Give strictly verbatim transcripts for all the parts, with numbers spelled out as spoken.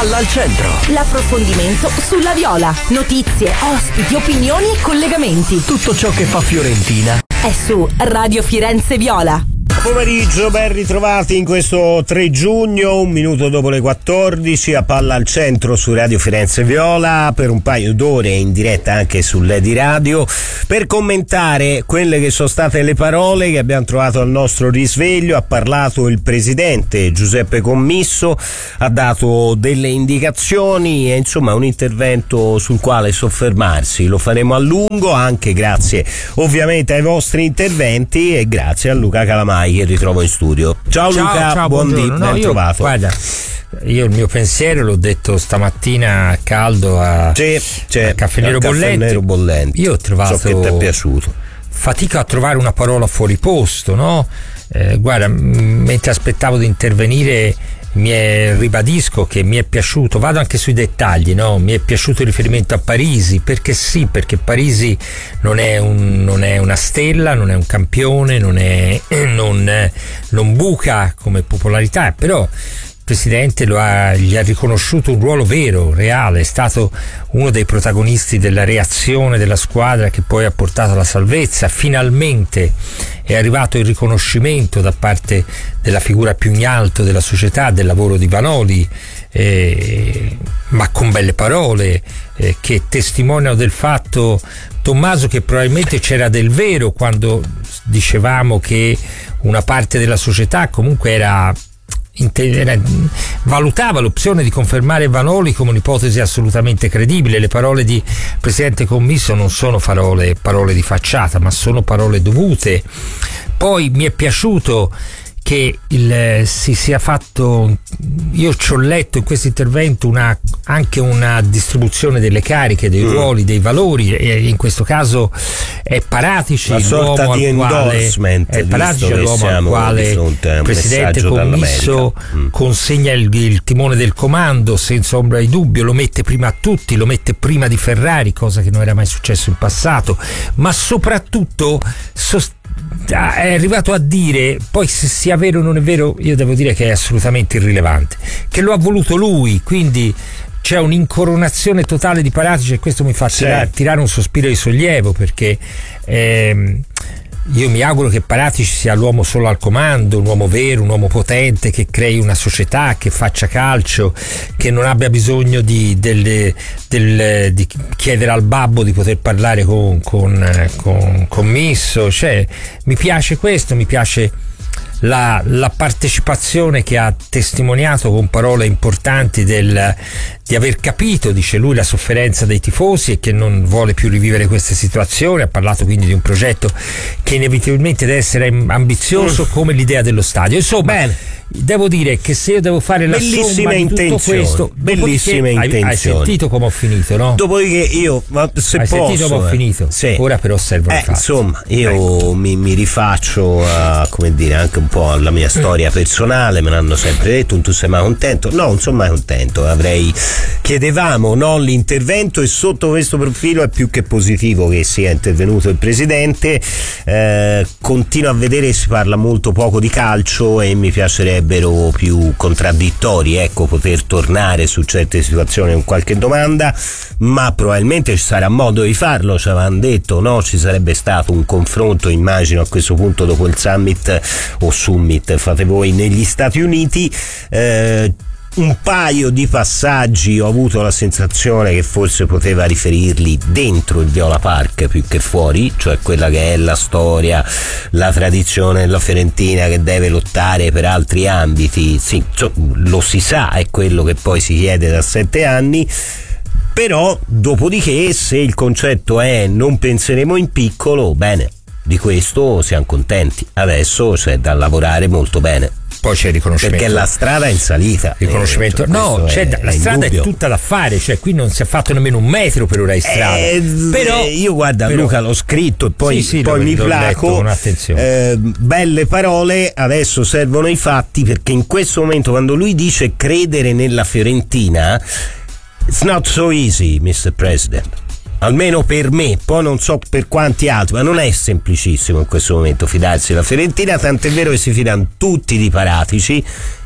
Palla al centro. L'approfondimento sulla Viola. Notizie, ospiti, opinioni e collegamenti. Tutto ciò che fa Fiorentina è su Radio Firenze Viola. Pomeriggio, ben ritrovati in questo tre giugno, un minuto dopo le quattordici, a Palla al centro su Radio Firenze Viola, per un paio d'ore in diretta anche sull'Edi Radio, per commentare quelle che sono state le parole che abbiamo trovato al nostro risveglio. Ha parlato il presidente Giuseppe Commisso, ha dato delle indicazioni e insomma un intervento sul quale soffermarsi. Lo faremo a lungo, anche grazie ovviamente ai vostri interventi e grazie a Luca Calamai che ritrovo in studio. Ciao, ciao Luca, ciao, buon dì, no, ben io, trovato. Guarda, io il mio pensiero l'ho detto stamattina a caldo a, c'è, c'è, a Caffè Nero Bollenti. Bollenti. Io ho trovato, so che ti è piaciuto. Fatica a trovare una parola fuori posto, no? Eh, guarda, m- mentre aspettavo di intervenire mi è, ribadisco che mi è piaciuto, vado anche sui dettagli, no? Mi è piaciuto il riferimento a Parisi, perché sì, perché Parisi non è, un, non è una stella, non è un campione, non, è, non, non buca come popolarità, però il Presidente lo ha, gli ha riconosciuto un ruolo vero, reale, è stato uno dei protagonisti della reazione della squadra che poi ha portato alla salvezza. Finalmente è arrivato il riconoscimento da parte della figura più in alto della società del lavoro di Vanoli, eh, ma con belle parole eh, che testimoniano del fatto, Tommaso, che probabilmente c'era del vero quando dicevamo che una parte della società comunque era valutava l'opzione di confermare Vanoli come un'ipotesi assolutamente credibile. Le parole di Presidente Commisso non sono parole, parole di facciata, ma sono parole dovute. Poi mi è piaciuto che il, si sia fatto, io ci ho letto in questo intervento una, anche una distribuzione delle cariche, dei mm. ruoli, dei valori, e in questo caso è Paratici una sorta l'uomo di al quale, endorsement, è Paratici l'uomo al quale il Presidente Commisso mm. consegna il, il timone del comando senza ombra di dubbio, lo mette prima a tutti, lo mette prima di Ferrari, cosa che non era mai successo in passato, ma soprattutto sost- è arrivato a dire, poi se sia vero o non è vero io devo dire che è assolutamente irrilevante, che lo ha voluto lui, quindi c'è un'incoronazione totale di Paratici e questo mi fa sì. tirare, tirare un sospiro di sollievo, perché ehm, io mi auguro che Paratici sia l'uomo solo al comando, un uomo vero, un uomo potente, che crei una società, che faccia calcio, che non abbia bisogno di, del, del, di chiedere al babbo di poter parlare con, con, con Commisso. Cioè, mi piace questo, mi piace La, la partecipazione che ha testimoniato con parole importanti del, di aver capito, dice lui, la sofferenza dei tifosi e che non vuole più rivivere queste situazioni. Ha parlato quindi di un progetto che inevitabilmente deve essere ambizioso come l'idea dello stadio. Insomma, bene, devo dire che se io devo fare la somma di tutto questo, bellissime hai, intenzioni. Hai sentito come ho finito, no? Dopodiché io, ma se hai posso, sentito come ho finito? Sì. Ora però servono eh, i fatti. Insomma, io ecco. mi, mi rifaccio a, come dire, anche un po' alla mia storia personale. Me l'hanno sempre detto, tu sei mai contento? No, non sono mai contento. Avrei, chiedevamo no, l'intervento, e sotto questo profilo è più che positivo che sia intervenuto il Presidente. Eh, continuo a vedere che si parla molto poco di calcio e mi piacerebbero più contraddittori, ecco, poter tornare su certe situazioni con qualche domanda, ma probabilmente ci sarà modo di farlo. Ci avevano detto, no, ci sarebbe stato un confronto, immagino a questo punto dopo il summit o summit, fate voi, negli Stati Uniti. eh, un paio di passaggi ho avuto la sensazione che forse poteva riferirli dentro il Viola Park più che fuori, cioè quella che è la storia, la tradizione della Fiorentina che deve lottare per altri ambiti. Sì, cioè, lo si sa, è quello che poi si chiede da sette anni. Però dopodiché, se il concetto è non penseremo in piccolo, bene, di questo siamo contenti. Adesso c'è da lavorare molto bene. Poi c'è il riconoscimento, perché la strada è in salita. Riconoscimento, eh, no, c'è è, la è strada indubbio. È tutta da fare, cioè qui non si è fatto nemmeno un metro per ora di strada. Eh, però io guarda, però, Luca, l'ho scritto e poi, sì, sì, poi lo, mi lo placo. Eh, belle parole, adesso servono i fatti, perché in questo momento, quando lui dice credere nella Fiorentina, it's not so easy, mister President. Almeno per me, poi non so per quanti altri, ma non è semplicissimo in questo momento fidarsi della Fiorentina, tant'è vero che si fidano tutti di Paratici,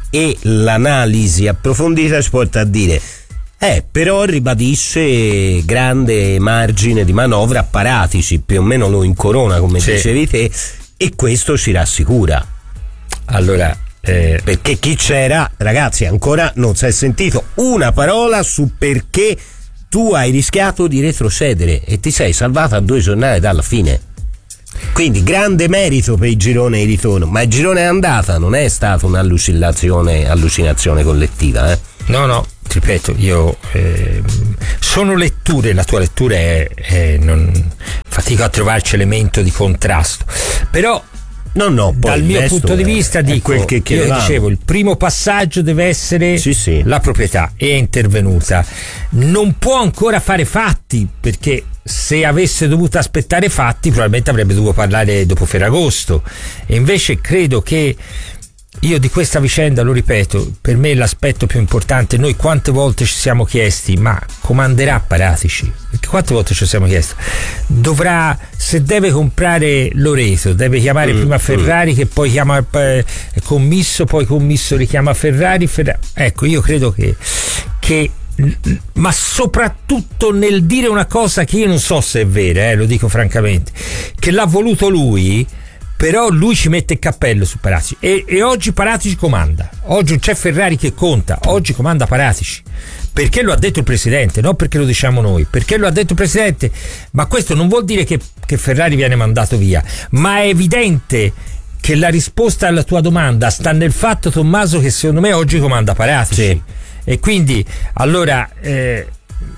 e l'analisi approfondita ci porta a dire eh, però ribadisce grande margine di manovra a Paratici, più o meno lo incorona come sì. dicevi te, e questo ci rassicura. Allora, eh... perché chi c'era, ragazzi, ancora non si è sentito una parola su perché tu hai rischiato di retrocedere e ti sei salvata a due giornate dalla fine. Quindi grande merito per il girone di ritorno, ma il girone è andata, non è stata un'allucinazione allucinazione collettiva, eh? No, no, ti ripeto, io eh, sono letture, la tua lettura è, è non, fatico a trovarci elemento di contrasto, però no, no, poi dal mio punto di vista dico, quel che io dicevo, il primo passaggio deve essere sì, sì. la proprietà, è intervenuta, non può ancora fare fatti, perché se avesse dovuto aspettare fatti probabilmente avrebbe dovuto parlare dopo Ferragosto, e invece credo che io di questa vicenda, lo ripeto, per me l'aspetto più importante, noi quante volte ci siamo chiesti ma comanderà Paratici? Perché quante volte ci siamo chiesti dovrà, se deve comprare Loreto deve chiamare mm, prima Ferrari mm. che poi chiama eh, commisso, poi commisso richiama Ferrari, Ferrari. Ecco, io credo che, che ma soprattutto nel dire una cosa che io non so se è vera, eh, lo dico francamente, che l'ha voluto lui, però lui ci mette il cappello su Paratici e, e oggi Paratici comanda, oggi non c'è Ferrari che conta, oggi comanda Paratici, perché lo ha detto il presidente, non perché lo diciamo noi, perché lo ha detto il presidente, ma questo non vuol dire che, che Ferrari viene mandato via, ma è evidente che la risposta alla tua domanda sta nel fatto, Tommaso, che secondo me oggi comanda Paratici. Sì. E quindi allora eh,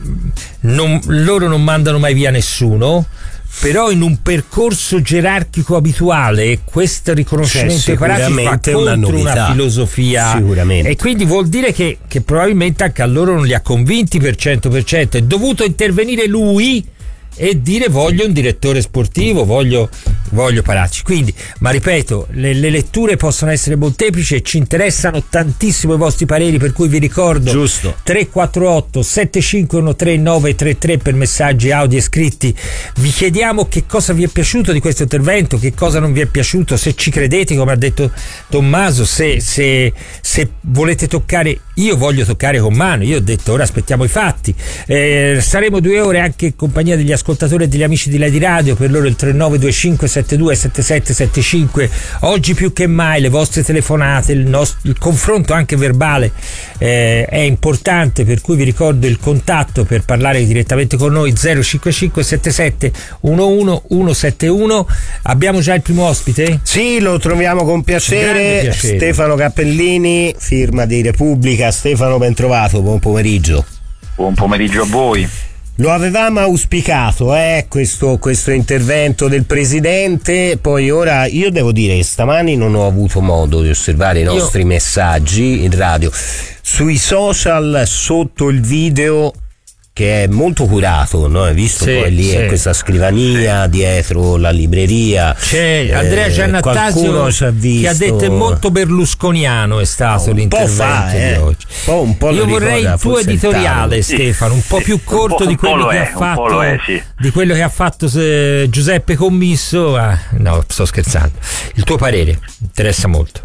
non, loro non mandano mai via nessuno, però in un percorso gerarchico abituale questo riconoscimento cioè, ai Paratici fa contro una, una filosofia, sicuramente. E quindi vuol dire che, che probabilmente anche a loro non li ha convinti per cento per cento, è dovuto intervenire lui e dire voglio un direttore sportivo, voglio, voglio Paratici. Quindi, ma ripeto, le, le letture possono essere molteplici e ci interessano tantissimo i vostri pareri, per cui vi ricordo Giusto. tre quattro otto sette cinque uno tre nove tre tre per messaggi audio e scritti. Vi chiediamo che cosa vi è piaciuto di questo intervento, che cosa non vi è piaciuto, se ci credete come ha detto Tommaso, se, se, se volete toccare, io voglio toccare con mano, io ho detto ora aspettiamo i fatti, eh, saremo due ore anche in compagnia degli ascoltatori e degli amici di Lady Radio, per loro il tre nove due cinque sette due sette sette sette cinque. Oggi più che mai le vostre telefonate, il, nostro, il confronto anche verbale eh, è importante, per cui vi ricordo il contatto per parlare direttamente con noi zero cinque cinque sette sette uno uno uno sette uno. Abbiamo già il primo ospite? Sì, lo troviamo con piacere, piacere. Stefano Cappellini, firma di Repubblica. Stefano, ben trovato, buon pomeriggio. Buon pomeriggio a voi. Lo avevamo auspicato, eh, questo, questo intervento del presidente, poi ora io devo dire che stamani non ho avuto modo di osservare i nostri io... messaggi in radio. Sui social, sotto il video, che è molto curato, no? Hai visto? Sì, poi lì sì. È questa scrivania dietro la libreria. C'è Andrea eh, Giannattasio che ha detto è molto berlusconiano, è stato no, l'intervento fa, eh. di oggi. Un po', un po' io vorrei il tuo editoriale, sì, Stefano, un po' sì, più corto po', di quello che è, ha fatto è, sì. di quello che ha fatto eh, Giuseppe Commisso. Ah, no, sto scherzando. Il tuo parere interessa molto.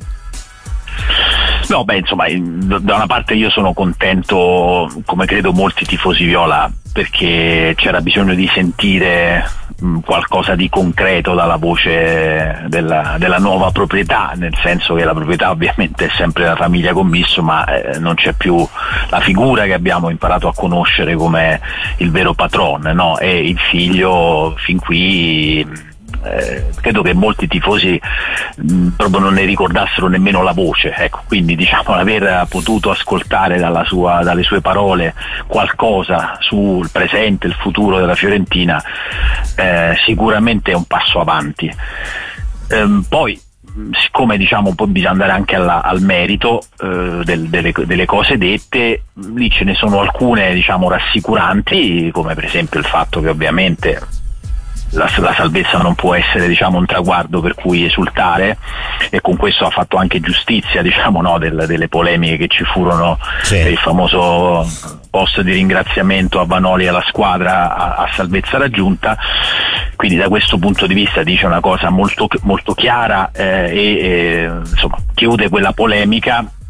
No, beh, insomma, da una parte io sono contento, come credo molti tifosi viola, perché c'era bisogno di sentire mh, qualcosa di concreto dalla voce della, della nuova proprietà, nel senso che la proprietà ovviamente è sempre la famiglia Commisso, ma eh, non c'è più la figura che abbiamo imparato a conoscere come il vero patron, no? E il figlio fin qui... Eh, credo che molti tifosi mh, proprio non ne ricordassero nemmeno la voce, ecco, quindi diciamo aver potuto ascoltare dalla sua, dalle sue parole qualcosa sul presente, il futuro della Fiorentina, eh, sicuramente è un passo avanti. Ehm, poi siccome diciamo poi bisogna andare anche alla, al merito eh, del, delle, delle cose dette, lì ce ne sono alcune diciamo rassicuranti, come per esempio il fatto che ovviamente La, la salvezza non può essere diciamo un traguardo per cui esultare, e con questo ha fatto anche giustizia diciamo no, del, delle polemiche che ci furono, sì. Il famoso post di ringraziamento a Vanoli e alla squadra a, a salvezza raggiunta, quindi da questo punto di vista dice una cosa molto, molto chiara eh, e eh, insomma chiude quella polemica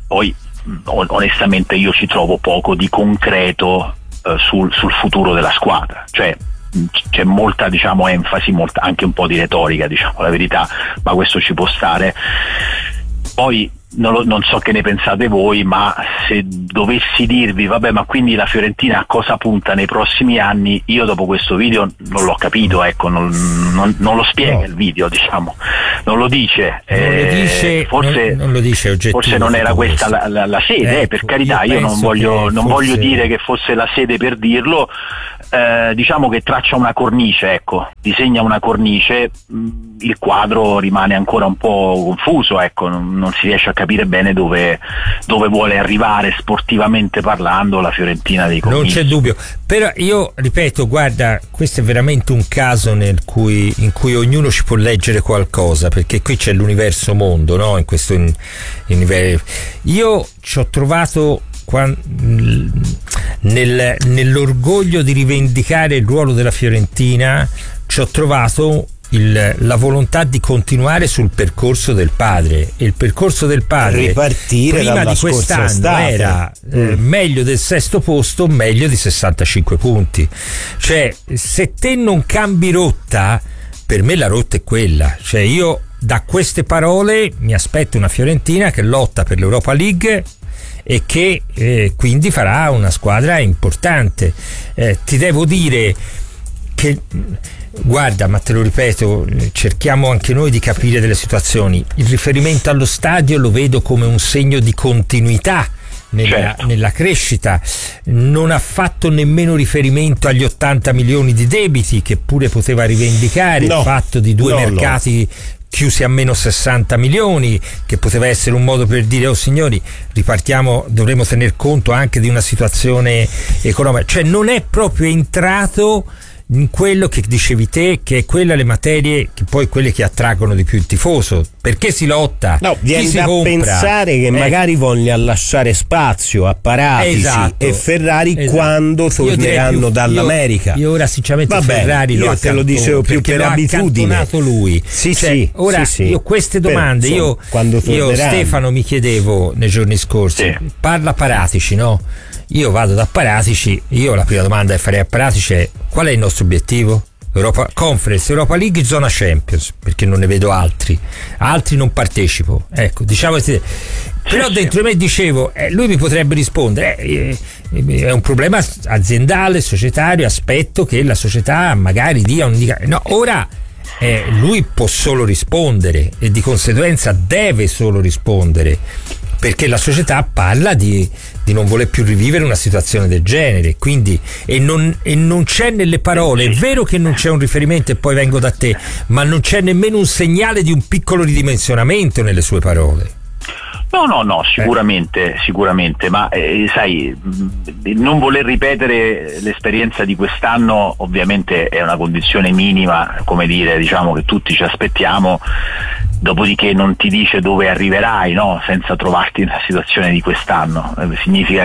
poi onestamente io ci trovo poco di concreto eh, sul, sul futuro della squadra, cioè c'è molta, diciamo, enfasi, molta, anche un po' di retorica, diciamo la verità, ma questo ci può stare. Poi non, lo, non so che ne pensate voi, ma se dovessi dirvi vabbè, ma quindi la Fiorentina a cosa punta nei prossimi anni, io dopo questo video non l'ho capito, ecco, non, non, non lo spiega no. il video, diciamo, non lo dice, non eh, lo dice forse non, non lo dice oggettivo, forse non era questa la, la, la sede, ecco, eh, per carità, io, io non voglio non forse... voglio dire che fosse la sede per dirlo, eh, diciamo che traccia una cornice, ecco, disegna una cornice, il quadro rimane ancora un po' confuso, ecco, non, non si riesce a capire bene dove, dove vuole arrivare sportivamente parlando la Fiorentina dei Comici. Non c'è dubbio, però io ripeto, guarda, questo è veramente un caso nel cui, in cui ognuno ci può leggere qualcosa, perché qui c'è l'universo mondo, no? In questo in, in, io ci ho trovato nel, nell'orgoglio di rivendicare il ruolo della Fiorentina, ci ho trovato Il, la volontà di continuare sul percorso del padre, e il percorso del padre ripartire prima dalla di quest'anno estate. era mm. eh, meglio del sesto posto, meglio di sessantacinque punti, cioè se te non cambi rotta, per me la rotta è quella, cioè io da queste parole mi aspetto una Fiorentina che lotta per l'Europa League e che eh, quindi farà una squadra importante. Eh, ti devo dire che, guarda, ma te lo ripeto, cerchiamo anche noi di capire delle situazioni. Il riferimento allo stadio lo vedo come un segno di continuità nella, certo. nella crescita. Non ha fatto nemmeno riferimento agli ottanta milioni di debiti che pure poteva rivendicare, no, il fatto di due no, mercati no. chiusi a meno sessanta milioni, che poteva essere un modo per dire: oh signori, ripartiamo, dovremo tener conto anche di una situazione economica. Cioè non è proprio entrato in quello che dicevi te, che è quella le materie che poi quelle che attraggono di più il tifoso, perché si lotta, no, viene chi si da compra, pensare che eh. magari voglia lasciare spazio a Paratici esatto. e Ferrari esatto. quando torneranno più, dall'America. Io, io ora sinceramente Vabbè, Ferrari io lo te lo dicevo più per abitudine, lui. Sì, cioè, sì, ora sì, sì. io queste domande, Però, io, quando io Stefano mi chiedevo nei giorni scorsi, sì. parla Paratici, no? Io vado da Paratici, io la prima domanda che farei a Paratici è: qual è il nostro obiettivo? Europa Conference, Europa League, zona Champions, perché non ne vedo altri altri non partecipo, ecco, diciamo che... però dentro di me dicevo eh, lui mi potrebbe rispondere eh, eh, è un problema aziendale, societario, aspetto che la società magari dia un dica... no, ora eh, lui può solo rispondere e di conseguenza deve solo rispondere, perché la società parla di, di non voler più rivivere una situazione del genere, quindi e non, e non c'è nelle parole, è vero che non c'è un riferimento, e poi vengo da te, ma non c'è nemmeno un segnale di un piccolo ridimensionamento nelle sue parole. No, no, no, sicuramente, eh. sicuramente, ma eh, sai, non voler ripetere l'esperienza di quest'anno ovviamente è una condizione minima, come dire, diciamo che tutti ci aspettiamo, dopodiché non ti dice dove arriverai, no? Senza trovarti nella situazione di quest'anno. Eh, significa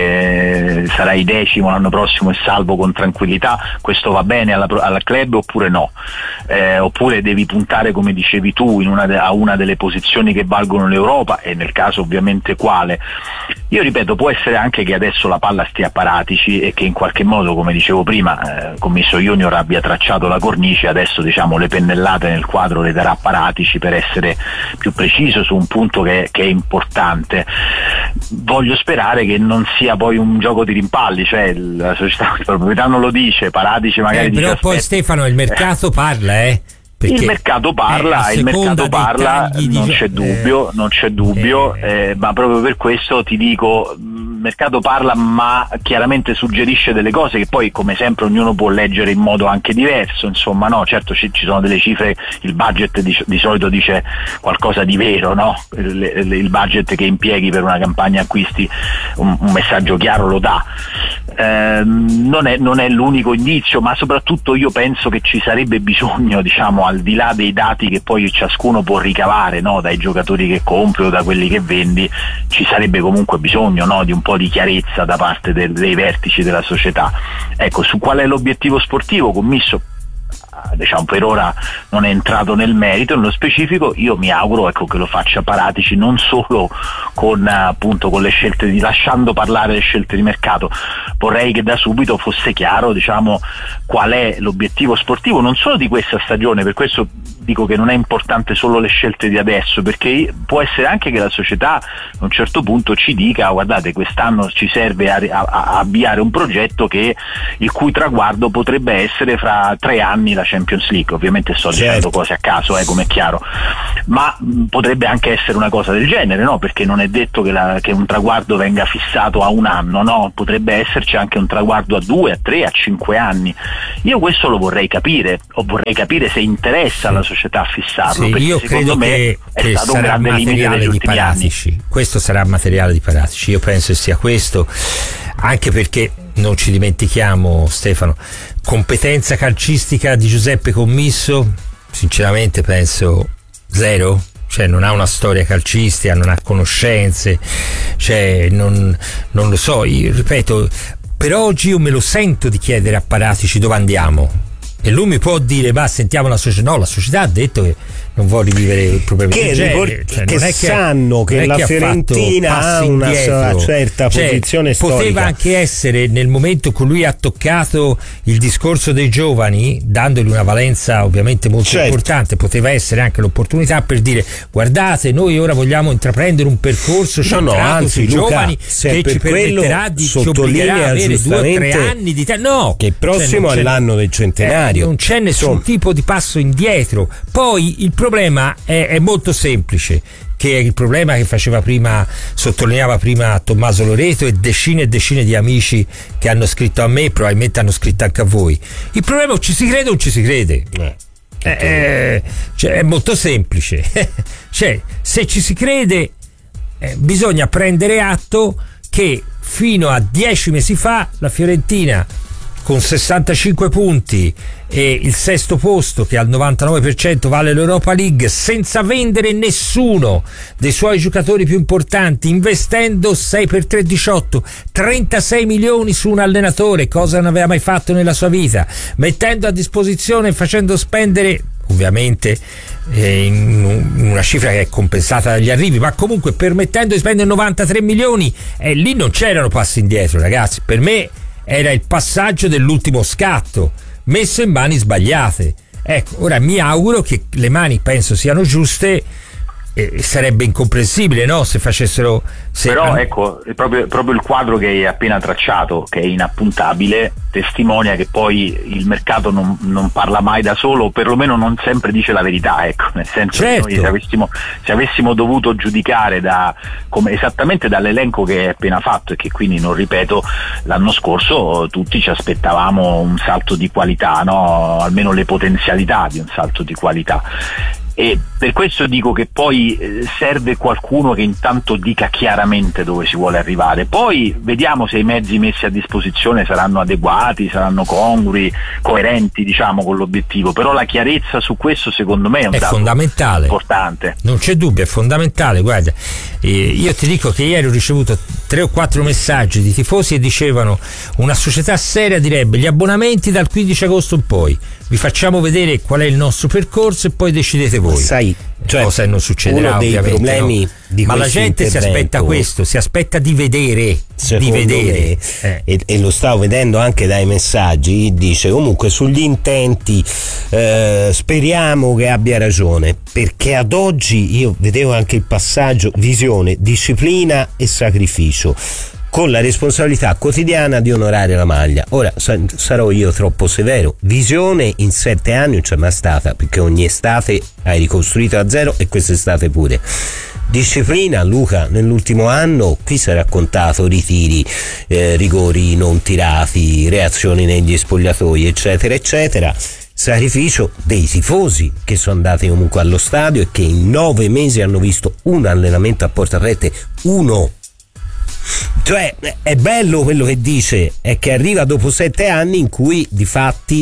che sarai decimo l'anno prossimo e salvo con tranquillità, questo va bene alla, alla club oppure no? Eh, oppure devi puntare, come dicevi tu, in una de- a una delle posizioni che valgono l'Europa, e nel caso ovviamente quale. Io ripeto, può essere anche che adesso la palla stia a Paratici e che in qualche modo, come dicevo prima, eh, commesso Junior abbia tracciato la cornice, adesso diciamo le pennellate nel quadro le darà Paratici per essere più preciso su un punto che, che è importante. Voglio sperare che non sia poi un gioco di rimpalli, cioè la società di proprietà non lo dice, Paratici magari eh, dice però poi aspetta. Stefano, il mercato parla, eh Perché, il mercato parla, eh, il mercato parla, di, non c'è dubbio, eh, non c'è dubbio, eh, eh, ma proprio per questo ti dico, il mercato parla, ma chiaramente suggerisce delle cose che poi, come sempre, ognuno può leggere in modo anche diverso, insomma, no, certo ci, ci sono delle cifre, il budget di, di solito dice qualcosa di vero, no? Il, il budget che impieghi per una campagna acquisti un, un messaggio chiaro lo dà. Eh, non è, non è l'unico indizio, ma soprattutto io penso che ci sarebbe bisogno, diciamo, al di là dei dati che poi ciascuno può ricavare, no, dai giocatori che compri o da quelli che vendi, ci sarebbe comunque bisogno, no, di un po' di chiarezza da parte de- dei vertici della società. Ecco, su qual è l'obiettivo sportivo, commisso, diciamo per ora non è entrato nel merito, nello specifico. Io mi auguro, ecco, che lo faccia Paratici non solo con appunto con le scelte di lasciando parlare le scelte di mercato. Vorrei che da subito fosse chiaro, diciamo, qual è l'obiettivo sportivo non solo di questa stagione. Per questo dico che non è importante solo le scelte di adesso, perché può essere anche che la società a un certo punto ci dica: guardate, quest'anno ci serve a, a, a avviare un progetto che il cui traguardo potrebbe essere fra tre anni la Champions League. Ovviamente sto certo. dicendo cose a caso, eh, come è chiaro, ma mh, potrebbe anche essere una cosa del genere, no? Perché non è detto che, la, che un traguardo venga fissato a un anno, no? Potrebbe esserci anche un traguardo a due, a tre, a cinque anni. Io questo lo vorrei capire, o vorrei capire se interessa alla società a fissarlo, sì, perché io secondo credo me che, è che stato un sarà grande limite materiale negli di ultimi Paratici. anni. Questo sarà materiale di Paratici, io penso che sia questo, anche perché non ci dimentichiamo, Stefano, competenza calcistica di Giuseppe Commisso, sinceramente penso zero. Cioè non ha una storia calcistica, non ha conoscenze, cioè non, non lo so, io ripeto, per oggi io me lo sento di chiedere a Paratici dove andiamo. E lui mi può dire: ma sentiamo la società. No, la società ha detto che non vuole rivivere problemi che, del genere, ripor- cioè, che non è che sanno che la che Fiorentina ha una indietro. certa cioè, posizione poteva storica. anche essere, nel momento in cui lui ha toccato il discorso dei giovani, dandogli una valenza ovviamente molto certo. importante, poteva essere anche l'opportunità per dire: guardate, noi ora vogliamo intraprendere un percorso no, no, anzi, sui Luca, giovani che ci permetterà di ci obbligherà a avere due o tre anni di tempo. No, che il prossimo cioè, è l'anno del centenario. Eh, non c'è nessun Insomma. tipo di passo indietro. Poi il problema è, è molto semplice, che è il problema che faceva prima, sottolineava prima Tommaso Loreto e decine e decine di amici che hanno scritto a me, probabilmente hanno scritto anche a voi. Il problema è: o ci si crede o non ci si crede. Eh. Eh, eh, cioè, è molto semplice. Cioè, se ci si crede, eh, bisogna prendere atto che fino a dieci mesi fa la Fiorentina, con sessantacinque punti e il sesto posto che al novantanove per cento vale l'Europa League, senza vendere nessuno dei suoi giocatori più importanti, investendo sei per tre diciotto, trentasei milioni su un allenatore, cosa non aveva mai fatto nella sua vita, mettendo a disposizione e facendo spendere, ovviamente eh, in una cifra che è compensata dagli arrivi, ma comunque permettendo di spendere novantatré milioni, e lì non c'erano passi indietro, ragazzi. Per me era il passaggio dell'ultimo scatto, messo in mani sbagliate. Ecco, ora mi auguro che le mani, penso, siano giuste. Eh, sarebbe incomprensibile, no? Se facessero. Se Però an- ecco, è proprio, proprio il quadro che hai appena tracciato, che è inappuntabile, testimonia che poi il mercato non, non parla mai da solo, o perlomeno non sempre dice la verità, ecco, nel senso certo. che noi se avessimo, se avessimo dovuto giudicare da, come, esattamente dall'elenco che hai appena fatto, e che quindi non ripeto, l'anno scorso tutti ci aspettavamo un salto di qualità, no? Almeno le potenzialità di un salto di qualità. E per questo dico che poi serve qualcuno che intanto dica chiaramente dove si vuole arrivare. Poi vediamo se i mezzi messi a disposizione saranno adeguati, saranno congrui, coerenti, diciamo, con l'obiettivo. Però la chiarezza su questo, secondo me, è un è dato fondamentale, importante. Non c'è dubbio, è fondamentale. Guarda, eh, io ti dico che ieri ho ricevuto tre o quattro messaggi di tifosi e dicevano: una società seria direbbe: gli abbonamenti dal quindici agosto in poi, vi facciamo vedere qual è il nostro percorso e poi decidete voi. Sai, cioè, cosa non succederà, uno dei ovviamente, problemi no? di Ma la questo gente si intervento, aspetta questo, si aspetta di vedere, secondo di vedere me, eh. e, e lo stavo vedendo anche dai messaggi, dice comunque sugli intenti eh, speriamo che abbia ragione, perché ad oggi io vedevo anche il passaggio visione, disciplina e sacrificio, con la responsabilità quotidiana di onorare la maglia. Ora sa- sarò io troppo severo, visione in sette anni non c'è mai stata, perché ogni estate hai ricostruito da zero e quest'estate pure. Disciplina, Luca, nell'ultimo anno qui si è raccontato ritiri, eh, rigori non tirati, reazioni negli spogliatoi, eccetera eccetera. Sacrificio dei tifosi che sono andati comunque allo stadio e che in nove mesi hanno visto un allenamento a porte aperte, uno. Cioè è bello quello che dice, è che arriva dopo sette anni in cui di fatti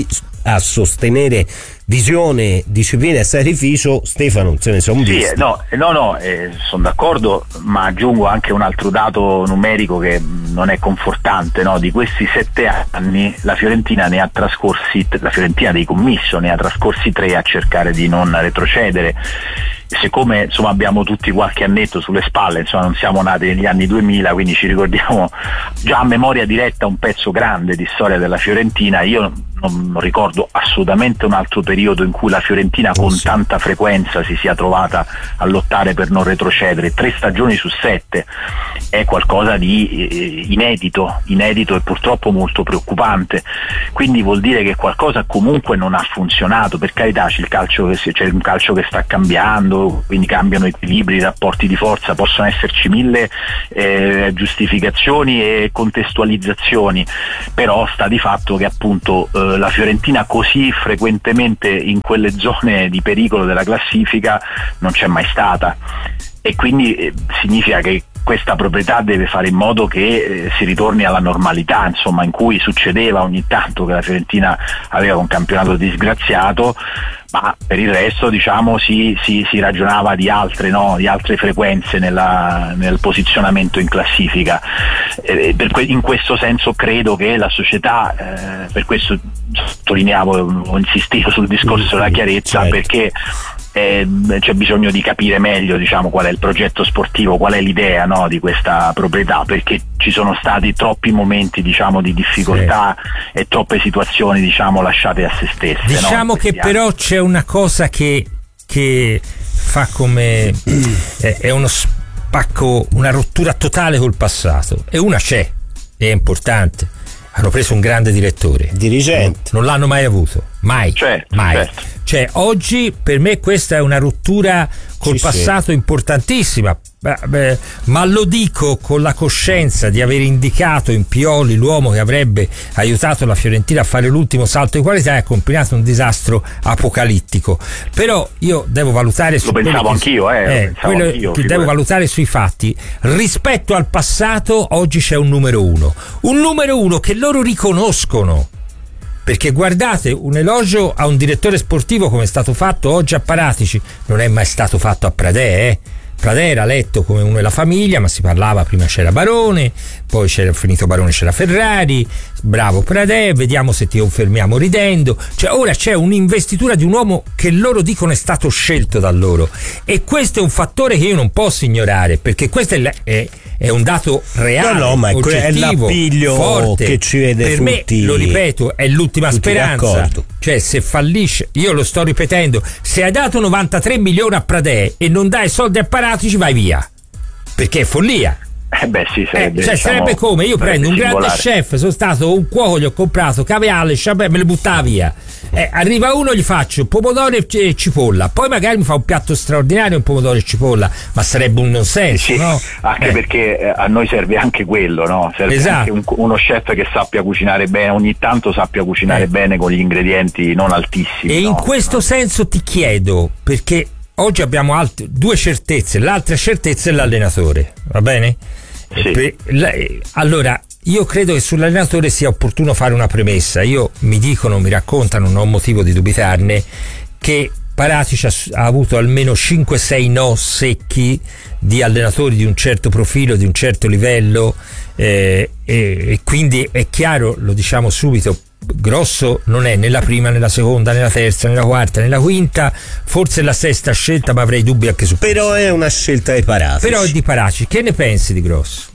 a sostenere visione, disciplina e sacrificio. Stefano, se ne sono sì, visti. no, no, no eh, sono d'accordo, ma aggiungo anche un altro dato numerico che non è confortante, no? Di questi sette anni la Fiorentina ne ha trascorsi, la Fiorentina dei Commisso ne ha trascorsi tre a cercare di non retrocedere. Siccome insomma abbiamo tutti qualche annetto sulle spalle, insomma non siamo nati negli anni duemila, quindi ci ricordiamo già a memoria diretta un pezzo grande di storia della Fiorentina. Io non, non ricordo assolutamente un altro periodo in cui la Fiorentina con sì. tanta frequenza si sia trovata a lottare per non retrocedere. Tre stagioni su sette è qualcosa di eh, inedito, inedito e purtroppo molto preoccupante. Quindi vuol dire che qualcosa comunque non ha funzionato. Per carità, c'è il calcio che, c'è un calcio che sta cambiando, quindi cambiano equilibri, i rapporti di forza, possono esserci mille eh, giustificazioni e contestualizzazioni, però sta di fatto che appunto eh, la Fiorentina così frequentemente in quelle zone di pericolo della classifica non c'è mai stata, e quindi eh, significa che questa proprietà deve fare in modo che eh, si ritorni alla normalità, insomma, in cui succedeva ogni tanto che la Fiorentina aveva un campionato disgraziato, ma per il resto diciamo si, si, si ragionava di altre, no? di altre frequenze nella, nel posizionamento in classifica. Eh, per que- in questo senso credo che la società, eh, per questo sottolineavo, ho insistito sul discorso della chiarezza, certo. perché Eh, c'è bisogno di capire meglio, diciamo, qual è il progetto sportivo, qual è l'idea, no, di questa proprietà, perché ci sono stati troppi momenti, diciamo, di difficoltà sì. e troppe situazioni, diciamo, lasciate a se stesse. Diciamo no? che però c'è una cosa che, che fa come è, è uno spacco, una rottura totale col passato, e una c'è, è importante. Hanno preso un grande direttore, dirigente, non, non l'hanno mai avuto, mai, certo, mai. Certo. Cioè oggi per me questa è una rottura col sì, passato sì. importantissima, beh, ma lo dico con la coscienza di aver indicato in Pioli l'uomo che avrebbe aiutato la Fiorentina a fare l'ultimo salto di qualità e ha combinato un disastro apocalittico. Però io devo valutare su lo pensavo anch'io, eh, eh, lo pensavo quello anch'io, che devo valutare sui fatti. Rispetto al passato oggi c'è un numero uno, un numero uno che loro riconoscono. Perché guardate, un elogio a un direttore sportivo come è stato fatto oggi a Paratici non è mai stato fatto a Pradè, eh? Pradè era letto come uno della famiglia, ma si parlava, prima c'era Barone, poi c'era finito Barone, c'era Ferrari, bravo Pradè, vediamo se ti confermiamo ridendo. Cioè ora c'è un'investitura di un uomo che loro dicono è stato scelto da loro, e questo è un fattore che io non posso ignorare, perché questo è, è, è un dato reale, no, no, ma oggettivo, è l'appiglio forte, che ci vede per tutti, me, lo ripeto, è l'ultima speranza. D'accordo. Cioè se fallisce, io lo sto ripetendo, se hai dato novantatré milioni a Pradè e non dai soldi a Paratici, vai via, perché è follia. Eh beh sì, sarebbe, eh, cioè, diciamo, sarebbe come io prendo un singolare. grande chef, sono stato un cuoco, gli ho comprato caviale, champagne, me le buttava via. Eh, arriva uno, gli faccio pomodoro e cipolla, poi magari mi fa un piatto straordinario, un pomodoro e cipolla, ma sarebbe un non senso, sì, no? Anche eh. perché a noi serve anche quello, no? Serve esatto. anche un, uno chef che sappia cucinare bene, ogni tanto sappia cucinare eh. bene con gli ingredienti non altissimi. E no? in questo no. senso ti chiedo, perché oggi abbiamo alt- due certezze, l'altra certezza è l'allenatore, va bene? Sì. Per, la, allora io credo che sull'allenatore sia opportuno fare una premessa. Io mi dicono, mi raccontano, non ho motivo di dubitarne, che Paratici ha, ha avuto almeno cinque sei no secchi di allenatori di un certo profilo, di un certo livello, eh, e, e quindi è chiaro, lo diciamo subito, Grosso non è nella prima, nella seconda, nella terza, nella quarta, nella quinta, forse la sesta scelta, ma avrei dubbi anche su però questo. È una scelta di Paratici. Però è di Paratici. Che ne pensi di Grosso?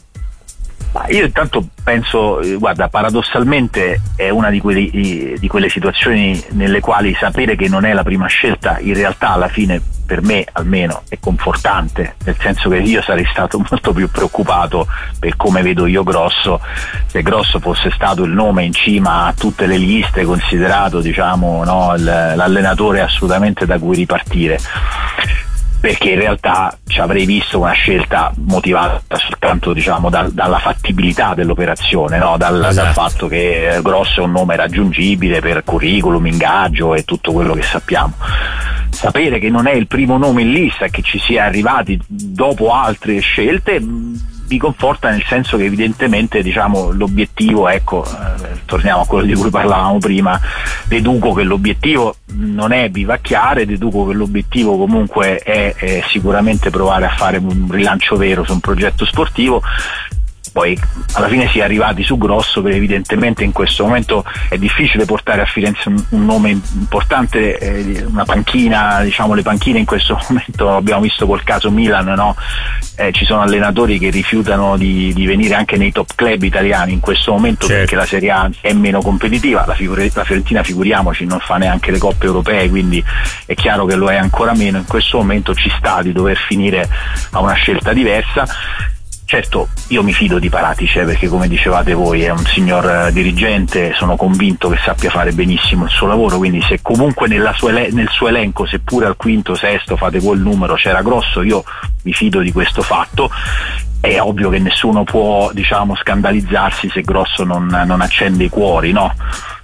Ma io intanto penso, guarda, paradossalmente è una di, quelli, di quelle situazioni nelle quali sapere che non è la prima scelta in realtà alla fine, per me almeno, è confortante, nel senso che io sarei stato molto più preoccupato per come vedo io Grosso se Grosso fosse stato il nome in cima a tutte le liste, considerato, diciamo, no, l'allenatore assolutamente da cui ripartire, perché in realtà ci avrei visto una scelta motivata soltanto, diciamo, da, dalla fattibilità dell'operazione, no? dal, esatto. dal fatto che Grosso è un nome raggiungibile per curriculum, ingaggio e tutto quello che sappiamo. Sapere che non è il primo nome in lista e che ci sia arrivati dopo altre scelte mi conforta, nel senso che evidentemente, diciamo, l'obiettivo, ecco, torniamo a quello di cui parlavamo prima, deduco che l'obiettivo non è vivacchiare, deduco che l'obiettivo comunque è, è sicuramente provare a fare un rilancio vero su un progetto sportivo. Poi alla fine si è arrivati su Grosso, perché evidentemente in questo momento è difficile portare a Firenze un, un nome importante, eh, una panchina, diciamo le panchine in questo momento abbiamo visto col caso Milan, no? Eh, ci sono allenatori che rifiutano di, di venire anche nei top club italiani in questo momento, certo, perché la Serie A è meno competitiva, la, figure, la Fiorentina figuriamoci non fa neanche le coppe europee, quindi è chiaro che lo è ancora meno. In questo momento ci sta di dover finire a una scelta diversa. Certo, io mi fido di Paratici, eh, perché come dicevate voi è un signor uh, dirigente, sono convinto che sappia fare benissimo il suo lavoro, quindi se comunque nella sua ele- nel suo elenco, seppure al quinto, sesto, fate quel numero, c'era Grosso, io mi fido di questo fatto. È ovvio che nessuno può, diciamo, scandalizzarsi se Grosso non, non accende i cuori, no?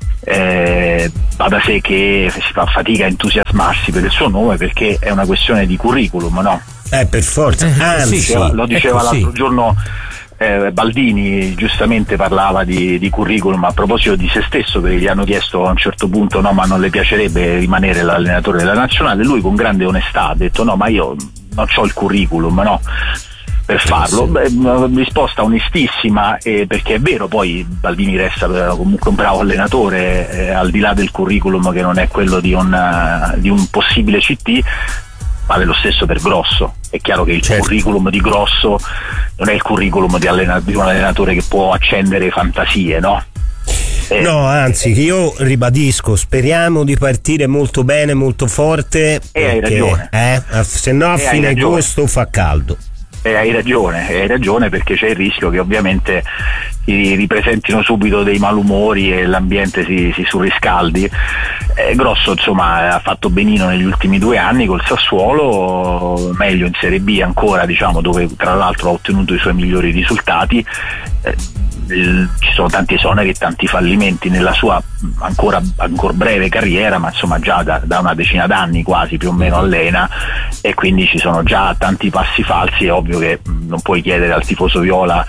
Eh, va da sé che si fa fatica a entusiasmarsi per il suo nome, perché è una questione di curriculum, no? Eh, per forza, eh, anzi, sì, lo diceva ecco, l'altro sì. giorno eh, Baldini, giustamente parlava di, di curriculum a proposito di se stesso, perché gli hanno chiesto a un certo punto no, ma non le piacerebbe rimanere l'allenatore della nazionale. Lui con grande onestà ha detto no, ma io non ho il curriculum, no, per farlo. Beh, una risposta onestissima, eh, perché è vero, poi Baldini resta comunque un bravo allenatore, eh, al di là del curriculum che non è quello di un, di un possibile C T. Vale lo stesso per Grosso. È chiaro che il certo. curriculum di Grosso non è il curriculum di, allena- di un allenatore che può accendere fantasie, no? Eh, no, anzi, io ribadisco, speriamo di partire molto bene, molto forte. E hai ragione. Eh, se no a e fine agosto fa caldo. E hai ragione, hai ragione, perché c'è il rischio che ovviamente si ripresentino subito dei malumori e l'ambiente si, si surriscaldi. Eh, Grosso insomma ha fatto benino negli ultimi due anni col Sassuolo, meglio in Serie B ancora, diciamo, dove tra l'altro ha ottenuto i suoi migliori risultati. Eh, il, ci sono tanti esoneri e tanti fallimenti nella sua ancora, ancora breve carriera, ma insomma già da, da una decina d'anni quasi più o meno allena, e quindi ci sono già tanti passi falsi. È ovvio che non puoi chiedere al tifoso viola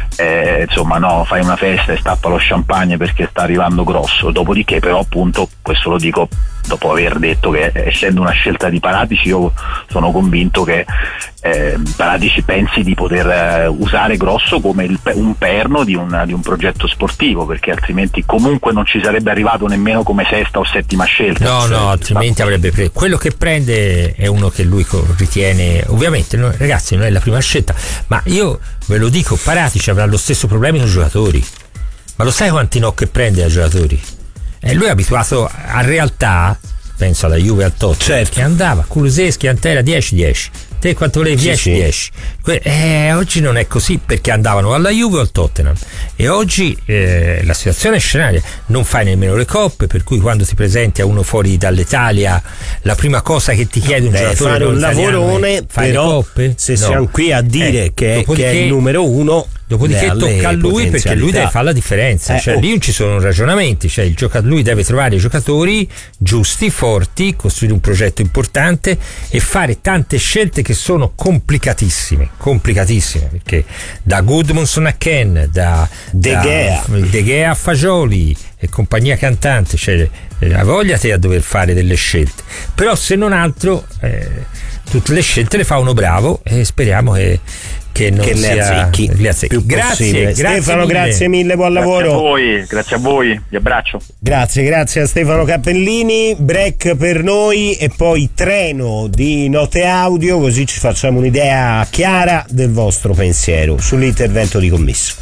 eh, insomma no, fai una festa e stappa lo champagne perché sta arrivando Grosso. Dopodiché però appunto, questo lo dico dopo aver detto che essendo una scelta di Paratici, io sono convinto che eh, Paratici pensi di poter eh, usare Grosso come il, un perno di un, di un progetto sportivo, perché altrimenti comunque non ci sarebbe arrivato nemmeno come sesta o settima scelta. No, no, altrimenti avrebbe preso. Quello che prende è uno che lui ritiene, ovviamente, no, ragazzi, non è la prima scelta, ma io ve lo dico, Paratici avrà lo stesso problema con i giocatori. Ma lo sai quanti no che prende ai giocatori? E lui è abituato a realtà, penso alla Juve, al Tottenham, certo, che andava Kulusevski, Antera dieci dieci, te quanto volevi? dieci dieci. Eh, oggi non è così, perché andavano alla Juve o al Tottenham, e oggi eh, la situazione è scenaria, non fai nemmeno le coppe, per cui quando ti presenti a uno fuori dall'Italia la prima cosa che ti chiede un Beh, giocatore fare un lavorone, però se no. siamo qui a dire eh, che, è, che è il numero uno, dopodiché tocca a lui, perché lui deve fare la differenza, eh, cioè oh. lì non ci sono ragionamenti, cioè il gioca- lui deve trovare i giocatori giusti, forti, costruire un progetto importante e fare tante scelte che sono complicatissime complicatissime, perché da Gudmundsson a Ken, da De Gea, da De Gea a Fagioli e compagnia cantante, cioè la voglia te a dover fare delle scelte, però se non altro eh, tutte le scelte le fa uno bravo, e speriamo che che non che sia le azzecchi, le azzecchi. Grazie, grazie Stefano, mille. grazie mille, buon grazie lavoro. A voi, grazie a voi, vi abbraccio. Grazie, grazie a Stefano Cappellini. Break per noi e poi treno di note audio, così ci facciamo un'idea chiara del vostro pensiero sull'intervento di commesso.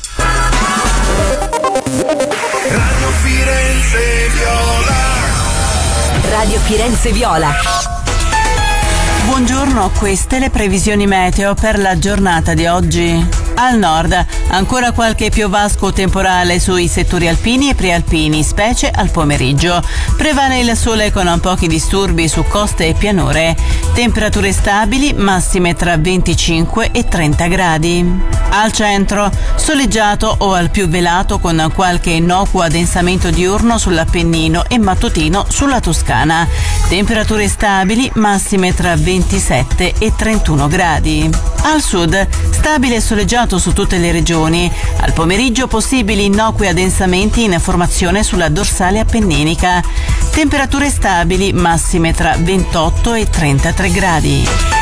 Radio Firenze Viola. Radio Firenze Viola. Buongiorno, queste le previsioni meteo per la giornata di oggi. Al nord, ancora qualche piovasco temporale sui settori alpini e prealpini, specie al pomeriggio. Prevale il sole con pochi disturbi su coste e pianure. Temperature stabili, massime tra venticinque e trenta gradi. Al centro, soleggiato o al più velato con qualche innocuo addensamento diurno sull'Appennino e mattutino sulla Toscana. Temperature stabili, massime tra ventisette e trentuno gradi. Al sud, stabile e soleggiato su tutte le regioni. Al pomeriggio possibili innocui addensamenti in formazione sulla dorsale appenninica. Temperature stabili, massime tra ventotto e trentatré gradi.